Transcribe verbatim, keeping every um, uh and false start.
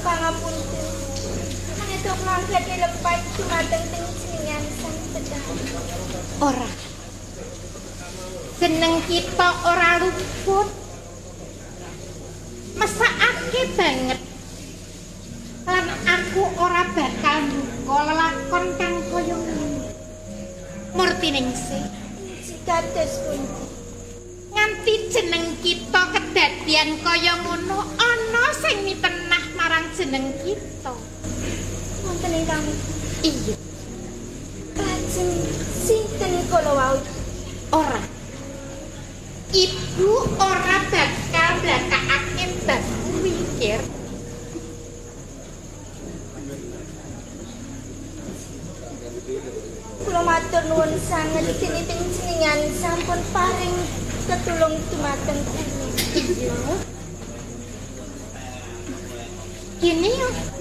pangapunten. Manedok mangkat lempay dumateng teng jenengan sang Bedari. Ora. Jeneng kita ora luput. Mesakake banget. Lan aku ora bakal mbuka lelakon kang kaya ngene. Murtiningsih. Kados pundi? Nganti jeneng kita kedadian kaya ngono ana sing mitenah marang jeneng kita. Wonten ingkang Iya. lajeng sinten kala wau? Ora. Ibu ora bakal blakakake bab kuwi, Kir. Kula matur nuwun sanget dinipun jenengan sampun paring tetulung dumateng kula. Iya. Kene yo